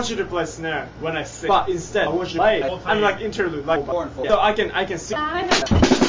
want you to play snare when I sing, but instead I want you to play. I'm like interlude, like so I can see.